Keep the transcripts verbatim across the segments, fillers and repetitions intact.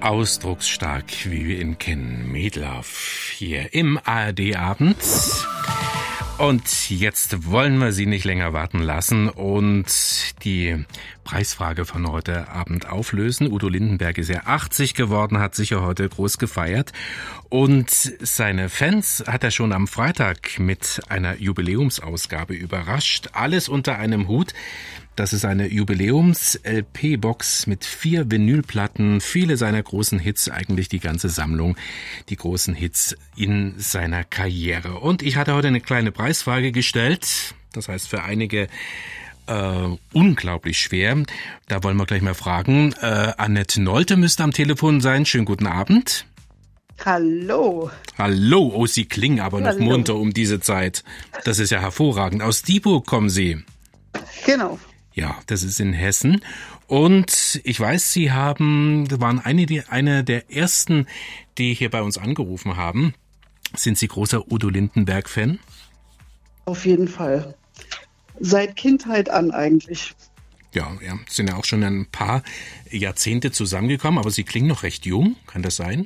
Ausdrucksstark, wie wir ihn kennen. Meatloaf hier im A R D-Abend. Und jetzt wollen wir Sie nicht länger warten lassen und die Preisfrage von heute Abend auflösen. Udo Lindenberg ist ja achtzig geworden, hat sicher heute groß gefeiert. Und seine Fans hat er schon am Freitag mit einer Jubiläumsausgabe überrascht. Alles unter einem Hut. Das ist eine Jubiläums-L P-Box mit vier Vinylplatten, viele seiner großen Hits, eigentlich die ganze Sammlung, die großen Hits in seiner Karriere. Und ich hatte heute eine kleine Preisfrage gestellt, das heißt für einige äh, unglaublich schwer. Da wollen wir gleich mal fragen. Äh, Annette Nolte müsste am Telefon sein. Schönen guten Abend. Hallo. Hallo, oh, Sie klingen aber noch Hallo. munter um diese Zeit. Das ist ja hervorragend. Aus Dieburg kommen Sie. Genau. Ja, das ist in Hessen. Und ich weiß, Sie haben, waren eine, die, eine der ersten, die hier bei uns angerufen haben. Sind Sie großer Udo Lindenberg-Fan? Auf jeden Fall. Seit Kindheit an eigentlich. Ja, ja, sind ja auch schon ein paar Jahrzehnte zusammengekommen, aber Sie klingen noch recht jung. Kann das sein?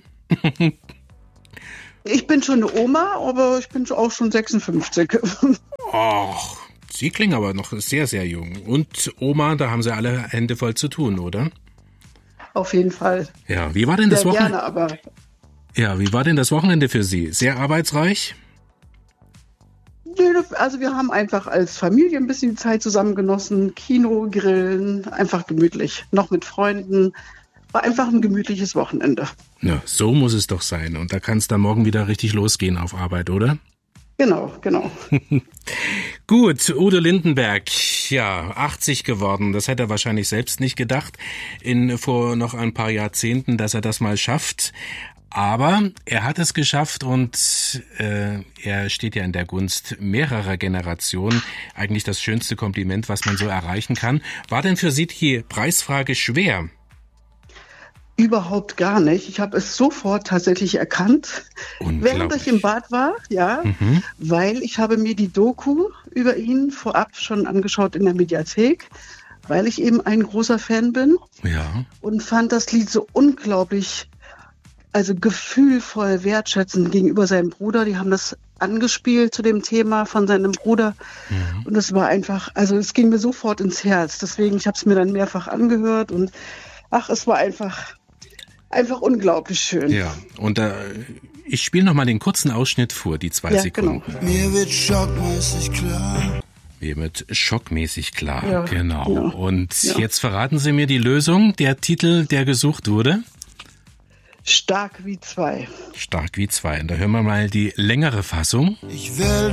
Ich bin schon eine Oma, aber ich bin auch schon sechsundfünfzig. Och, Sie klingen aber noch sehr, sehr jung. Und Oma, da haben Sie alle Hände voll zu tun, oder? Auf jeden Fall. Ja, wie war denn das Sehr Wochenende? gerne, aber Ja, wie war denn das Wochenende für Sie? Sehr arbeitsreich? also wir haben einfach als Familie ein bisschen Zeit zusammen genossen, Kino, Grillen, einfach gemütlich. Noch mit Freunden. War einfach ein gemütliches Wochenende. Ja, so muss es doch sein. Und da kann es dann morgen wieder richtig losgehen auf Arbeit, oder? Genau, genau. Gut, Udo Lindenberg, ja, achtzig geworden. Das hätte er wahrscheinlich selbst nicht gedacht in vor noch ein paar Jahrzehnten, dass er das mal schafft. Aber er hat es geschafft und äh, er steht ja in der Gunst mehrerer Generationen. Eigentlich das schönste Kompliment, was man so erreichen kann. War denn für Sie die Preisfrage schwer? Überhaupt gar nicht. Ich habe es sofort tatsächlich erkannt, während ich im Bad war, ja, mhm. weil ich habe mir die Doku über ihn vorab schon angeschaut in der Mediathek, weil ich eben ein großer Fan bin, ja. Und fand das Lied so unglaublich, also gefühlvoll wertschätzend gegenüber seinem Bruder. Die haben das angespielt zu dem Thema von seinem Bruder mhm. und es war einfach, also es ging mir sofort ins Herz. Deswegen, ich habe es mir dann mehrfach angehört und ach, es war einfach Einfach unglaublich schön. Ja, und äh, ich spiele noch mal den kurzen Ausschnitt vor, die zwei ja, Sekunden. Genau. Mir wird schockmäßig klar. Mir wird schockmäßig klar, ja, genau. Ja, und ja. Jetzt verraten Sie mir die Lösung, der Titel, der gesucht wurde. Stark wie zwei. Stark wie zwei. Und da hören wir mal die längere Fassung. Ich will